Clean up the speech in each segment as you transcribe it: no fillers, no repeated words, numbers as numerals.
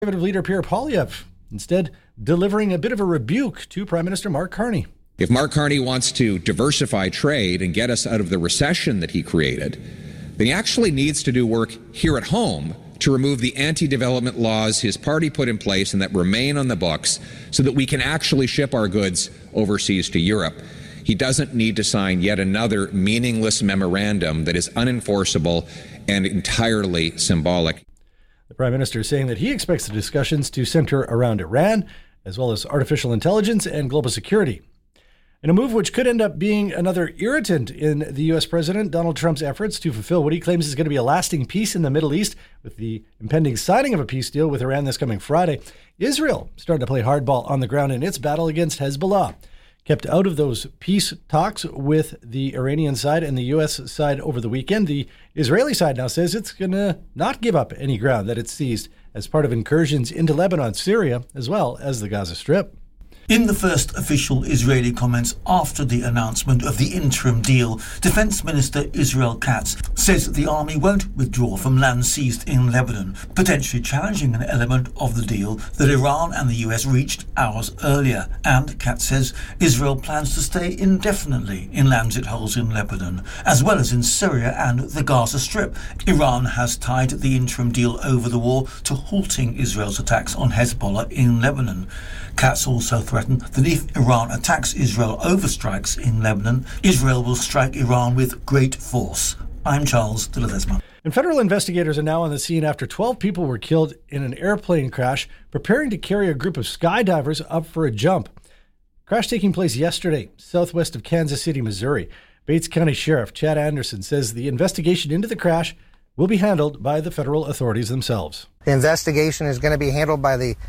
Conservative leader Pierre Poilievre instead delivering a bit of a rebuke to Prime Minister Mark Carney. If Mark Carney wants to diversify trade and get us out of the recession that he created, then he actually needs to do work here at home to remove the anti-development laws his party put in place and that remain on the books so that we can actually ship our goods overseas to Europe. He doesn't need to sign yet another meaningless memorandum that is unenforceable and entirely symbolic. The Prime Minister is saying that he expects the discussions to center around Iran, as well as artificial intelligence and global security. In a move which could end up being another irritant in the U.S. President Donald Trump's efforts to fulfill what he claims is going to be a lasting peace in the Middle East with the impending signing of a peace deal with Iran this coming Friday, Israel started to play hardball on the ground in its battle against Hezbollah. Kept out of those peace talks with the Iranian side and the U.S. side over the weekend, the Israeli side now says it's going to not give up any ground that it's seized as part of incursions into Lebanon, Syria, as well as the Gaza Strip. In the first official Israeli comments after the announcement of the interim deal, Defense Minister Israel Katz says the army won't withdraw from land seized in Lebanon, potentially challenging an element of the deal that Iran and the US reached hours earlier. And Katz says Israel plans to stay indefinitely in lands it holds in Lebanon, as well as in Syria and the Gaza Strip. Iran has tied the interim deal over the war to halting Israel's attacks on Hezbollah in Lebanon. Katz also threatened that if Iran attacks Israel over strikes in Lebanon, Israel will strike Iran with great force. I'm Charles de Ledesma. And federal investigators are now on the scene after 12 people were killed in an airplane crash, preparing to carry a group of skydivers up for a jump. Crash taking place yesterday, southwest of Kansas City, Missouri. Bates County Sheriff Chad Anderson says the investigation into the crash will be handled by the federal authorities themselves. The investigation is going to be handled by the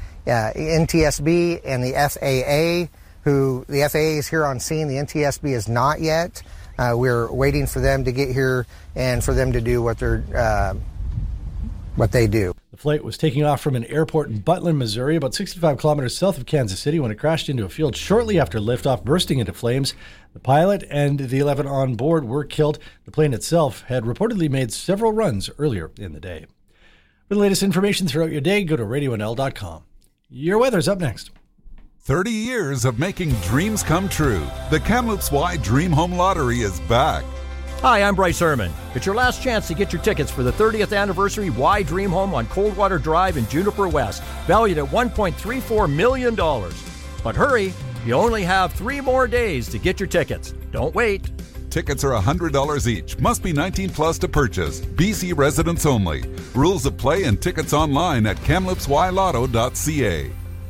NTSB and the FAA, who the FAA is here on scene. The NTSB is not yet. We're waiting for them to get here and for them to do what they do. The flight was taking off from an airport in Butler, Missouri, about 65 kilometers south of Kansas City, when it crashed into a field shortly after liftoff, bursting into flames. The pilot and the 11 on board were killed. The plane itself had reportedly made several runs earlier in the day. For the latest information throughout your day, go to RadioNL.com. Your weather's up next. 30 years of making dreams come true. The Kamloops Y Dream Home Lottery is back. Hi, I'm Bryce Herman. It's your last chance to get your tickets for the 30th anniversary Y Dream Home on Coldwater Drive in Juniper West, valued at $1.34 million. But hurry, you only have 3 more days to get your tickets. Don't wait. Tickets are $100 each. Must be 19 plus to purchase. BC residents only. Rules of play and tickets online at KamloopsYLotto.ca.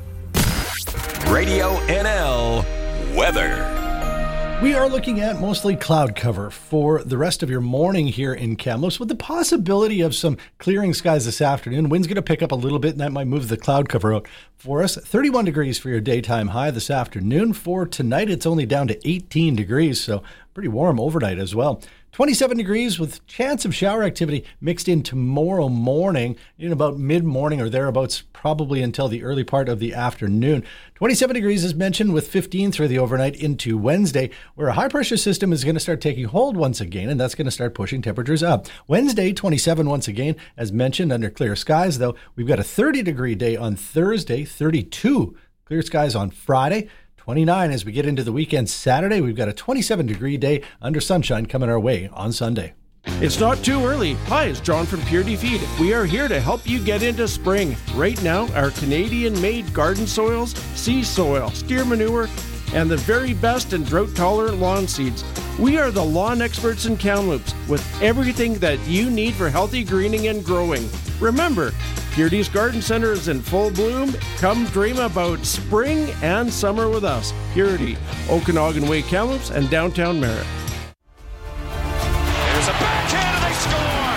Radio NL weather. We are looking at mostly cloud cover for the rest of your morning here in Kamloops, with the possibility of some clearing skies this afternoon. Wind's going to pick up a little bit, and that might move the cloud cover out for us. 31 degrees for your daytime high this afternoon. For tonight, it's only down to 18 degrees, so pretty warm overnight as well. 27 degrees with chance of shower activity mixed in tomorrow morning in about mid-morning or thereabouts, probably until the early part of the afternoon. 27 degrees as mentioned, with 15 through the overnight into Wednesday, where a high-pressure system is going to start taking hold once again, and that's going to start pushing temperatures up. Wednesday, 27 once again, as mentioned, under clear skies, though. We've got a 30-degree day on Thursday, 32 clear skies on Friday, 29 as we get into the weekend. Saturday, we've got a 27-degree day under sunshine coming our way on Sunday. It's not too early. Hi, it's John from Purity Feed. We are here to help you get into spring. Right now, our Canadian-made garden soils, sea soil, steer manure, and the very best and drought-tolerant lawn seeds. We are the lawn experts in Kamloops with everything that you need for healthy greening and growing. Remember, Purity's Garden Center is in full bloom. Come dream about spring and summer with us. Purity, Okanagan Way, Kamloops, and downtown Merritt. There's a backhand and they score!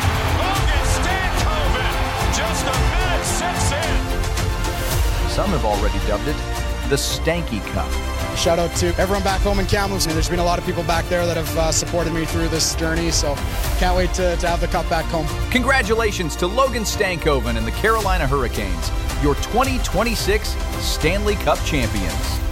Logan Stankoven, just a minute 6 in. Some have already dubbed it the Stanky Cup. Shout out to everyone back home in Kamloops. There's been a lot of people back there that have supported me through this journey, so can't wait to have the cup back home. Congratulations to Logan Stankoven and the Carolina Hurricanes, your 2026 Stanley Cup champions.